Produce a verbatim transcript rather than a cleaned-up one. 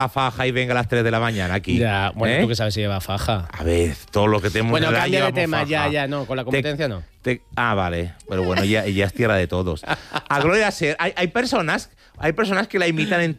a faja y venga a las tres de la mañana aquí. Ya, bueno, ¿eh? tú que sabes si lleva faja. A ver, todo lo que tenemos Bueno, de edad cambia de llevamos tema, faja. ya, ya, no, con la competencia Te- no. te- ah, vale. Pero bueno, ya, ya es tierra de todos. A Gloria Ser, hay, hay personas, hay personas que la imitan en